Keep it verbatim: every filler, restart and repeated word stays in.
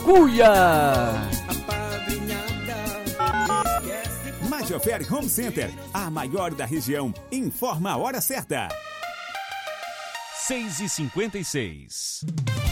cuia. Majoferi Home Center, a maior da região, informa a hora certa. seis e cinquenta e seis.